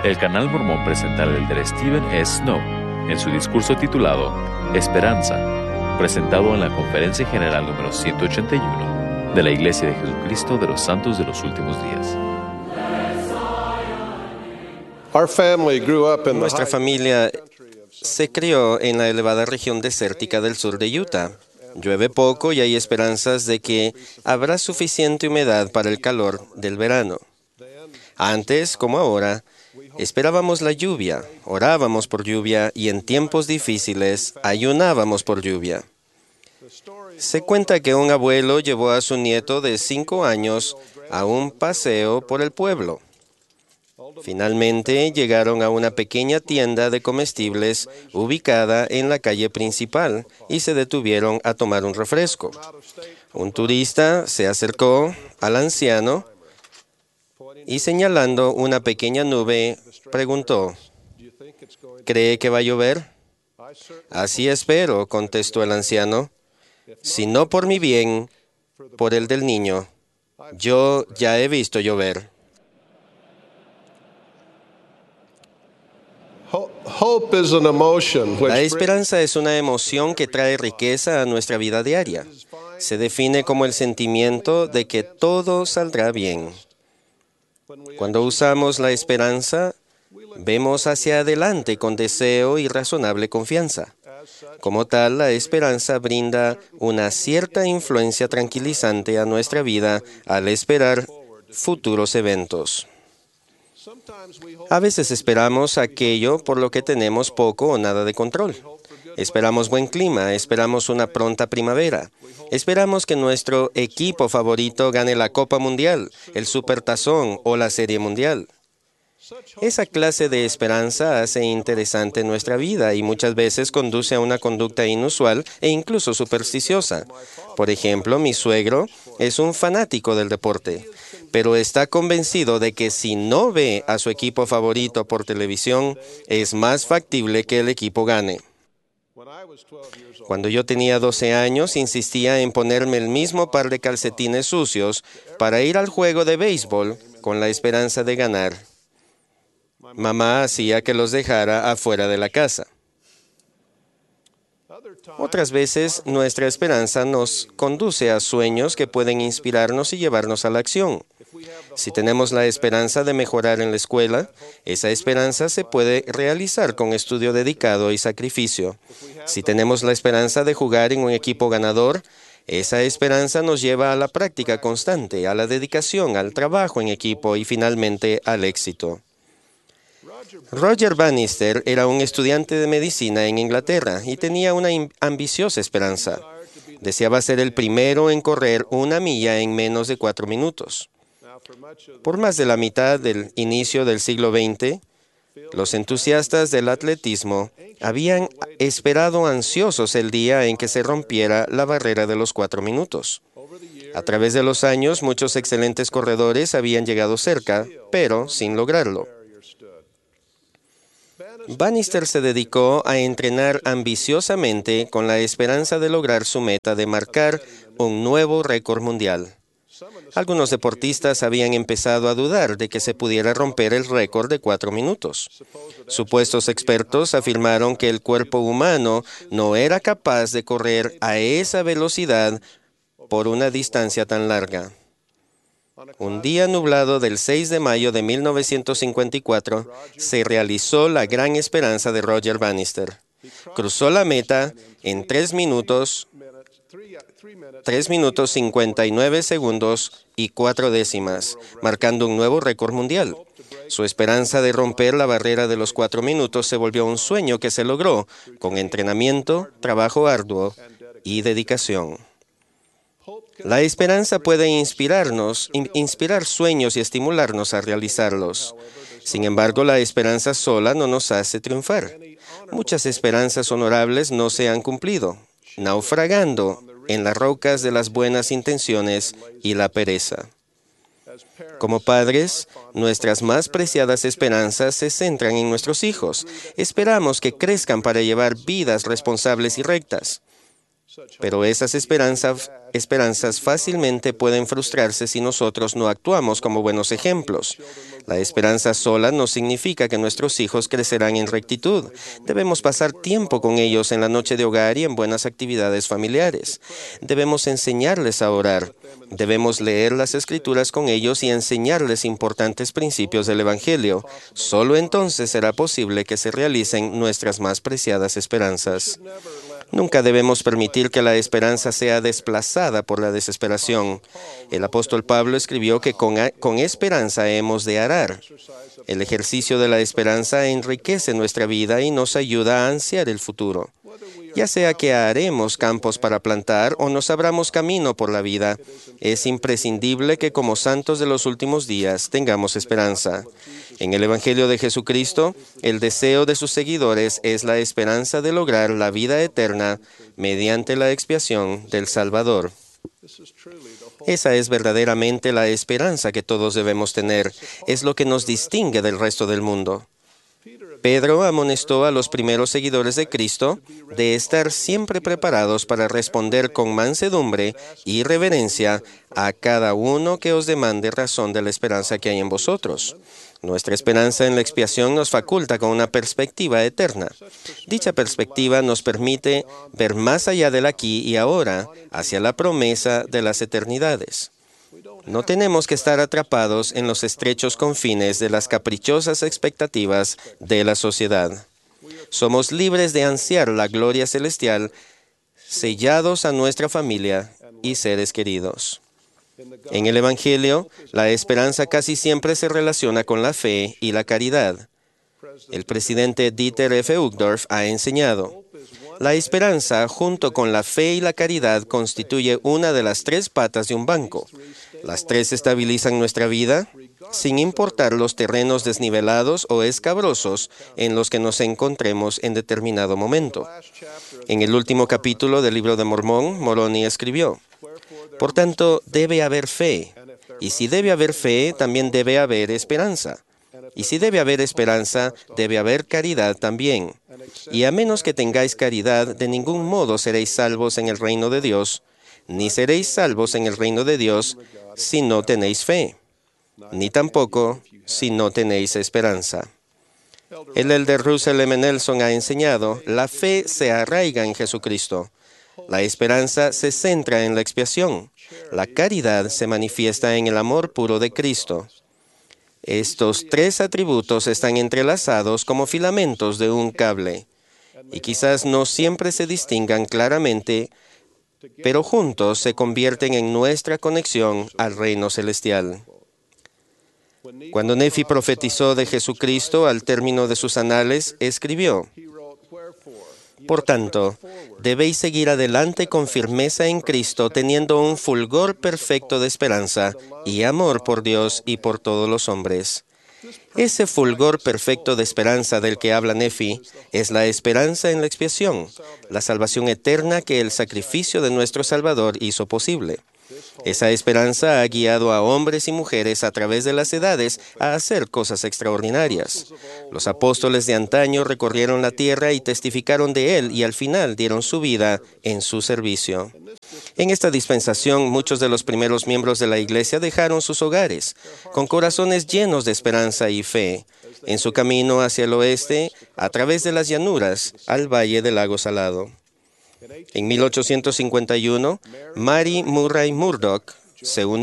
El canal mormón presenta al elder Stephen S. Snow en su discurso titulado Esperanza, presentado en la Conferencia General número 181 de la Iglesia de Jesucristo de los Santos de los Últimos Días. Nuestra familia se crió en la elevada región desértica del sur de Utah. Llueve poco y hay esperanzas de que habrá suficiente humedad para el calor del verano. Antes, como ahora, esperábamos la lluvia, orábamos por lluvia y en tiempos difíciles ayunábamos por lluvia. Se cuenta que un abuelo llevó a su nieto de 5 años a un paseo por el pueblo. Finalmente llegaron a una pequeña tienda de comestibles ubicada en la calle principal y se detuvieron a tomar un refresco. Un turista se acercó al anciano y señalando una pequeña nube preguntó, ¿cree que va a llover? Así espero, contestó el anciano. Si no por mi bien, por el del niño. Yo ya he visto llover. La esperanza es una emoción que trae riqueza a nuestra vida diaria. Se define como el sentimiento de que todo saldrá bien. Cuando usamos la esperanza, vemos hacia adelante con deseo y razonable confianza. Como tal, la esperanza brinda una cierta influencia tranquilizante a nuestra vida al esperar futuros eventos. A veces esperamos aquello por lo que tenemos poco o nada de control. Esperamos buen clima, esperamos una pronta primavera. Esperamos que nuestro equipo favorito gane la Copa Mundial, el Supertazón o la Serie Mundial. Esa clase de esperanza hace interesante nuestra vida y muchas veces conduce a una conducta inusual e incluso supersticiosa. Por ejemplo, mi suegro es un fanático del deporte, pero está convencido de que si no ve a su equipo favorito por televisión, es más factible que el equipo gane. Cuando yo tenía 12 años, insistía en ponerme el mismo par de calcetines sucios para ir al juego de béisbol con la esperanza de ganar. Mamá hacía que los dejara afuera de la casa. Otras veces, nuestra esperanza nos conduce a sueños que pueden inspirarnos y llevarnos a la acción. Si tenemos la esperanza de mejorar en la escuela, esa esperanza se puede realizar con estudio dedicado y sacrificio. Si tenemos la esperanza de jugar en un equipo ganador, esa esperanza nos lleva a la práctica constante, a la dedicación, al trabajo en equipo y finalmente al éxito. Roger Bannister era un estudiante de medicina en Inglaterra y tenía una ambiciosa esperanza. Deseaba ser el primero en correr 1 milla en menos de 4 minutos. Por más de la mitad del inicio del siglo XX, los entusiastas del atletismo habían esperado ansiosos el día en que se rompiera la barrera de los 4 minutos. A través de los años, muchos excelentes corredores habían llegado cerca, pero sin lograrlo. Bannister se dedicó a entrenar ambiciosamente con la esperanza de lograr su meta de marcar un nuevo récord mundial. Algunos deportistas habían empezado a dudar de que se pudiera romper el récord de 4 minutos. Supuestos expertos afirmaron que el cuerpo humano no era capaz de correr a esa velocidad por una distancia tan larga. Un día nublado del 6 de mayo de 1954, se realizó la gran esperanza de Roger Bannister. Cruzó la meta en 3 minutos 59 segundos y 4 décimas, marcando un nuevo récord mundial. Su esperanza de romper la barrera de los 4 minutos se volvió un sueño que se logró con entrenamiento, trabajo arduo y dedicación. La esperanza puede inspirar sueños y estimularnos a realizarlos. Sin embargo, la esperanza sola no nos hace triunfar. Muchas esperanzas honorables no se han cumplido, naufragando en las rocas de las buenas intenciones y la pereza. Como padres, nuestras más preciadas esperanzas se centran en nuestros hijos. Esperamos que crezcan para llevar vidas responsables y rectas. Pero esas esperanzas esperanzas fácilmente pueden frustrarse si nosotros no actuamos como buenos ejemplos. La esperanza sola no significa que nuestros hijos crecerán en rectitud. Debemos pasar tiempo con ellos en la noche de hogar y en buenas actividades familiares. Debemos enseñarles a orar. Debemos leer las Escrituras con ellos y enseñarles importantes principios del Evangelio. Solo entonces será posible que se realicen nuestras más preciadas esperanzas. Nunca debemos permitir que la esperanza sea desplazada por la desesperación. El apóstol Pablo escribió que con esperanza hemos de arar. El ejercicio de la esperanza enriquece nuestra vida y nos ayuda a ansiar el futuro. Ya sea que haremos campos para plantar o nos abramos camino por la vida, es imprescindible que como santos de los últimos días tengamos esperanza. En el Evangelio de Jesucristo, el deseo de sus seguidores es la esperanza de lograr la vida eterna mediante la expiación del Salvador. Esa es verdaderamente la esperanza que todos debemos tener. Es lo que nos distingue del resto del mundo. Pedro amonestó a los primeros seguidores de Cristo de estar siempre preparados para responder con mansedumbre y reverencia a cada uno que os demande razón de la esperanza que hay en vosotros. Nuestra esperanza en la expiación nos faculta con una perspectiva eterna. Dicha perspectiva nos permite ver más allá del aquí y ahora, hacia la promesa de las eternidades. No tenemos que estar atrapados en los estrechos confines de las caprichosas expectativas de la sociedad. Somos libres de ansiar la gloria celestial, sellados a nuestra familia y seres queridos. En el Evangelio, la esperanza casi siempre se relaciona con la fe y la caridad. El presidente Dieter F. Uchtdorf ha enseñado: la esperanza, junto con la fe y la caridad, constituye una de las tres patas de un banco. Las tres estabilizan nuestra vida, sin importar los terrenos desnivelados o escabrosos en los que nos encontremos en determinado momento. En el último capítulo del Libro de Mormón, Moroni escribió: por tanto, debe haber fe, y si debe haber fe, también debe haber esperanza. Y si debe haber esperanza, debe haber caridad también. Y a menos que tengáis caridad, de ningún modo seréis salvos en el reino de Dios, ni seréis salvos en el reino de Dios si no tenéis fe, ni tampoco si no tenéis esperanza. El elder Russell M. Nelson ha enseñado: la fe se arraiga en Jesucristo. La esperanza se centra en la expiación. La caridad se manifiesta en el amor puro de Cristo. Estos tres atributos están entrelazados como filamentos de un cable, y quizás no siempre se distingan claramente, pero juntos se convierten en nuestra conexión al reino celestial. Cuando Nefi profetizó de Jesucristo al término de sus anales, escribió: por tanto, debéis seguir adelante con firmeza en Cristo, teniendo un fulgor perfecto de esperanza y amor por Dios y por todos los hombres. Ese fulgor perfecto de esperanza del que habla Nefi es la esperanza en la expiación, la salvación eterna que el sacrificio de nuestro Salvador hizo posible. Esa esperanza ha guiado a hombres y mujeres a través de las edades a hacer cosas extraordinarias. Los apóstoles de antaño recorrieron la tierra y testificaron de Él y al final dieron su vida en su servicio. En esta dispensación, muchos de los primeros miembros de la Iglesia dejaron sus hogares, con corazones llenos de esperanza y fe, en su camino hacia el oeste, a través de las llanuras, al valle del lago Salado. En 1851, Mary Murray Murdoch se unió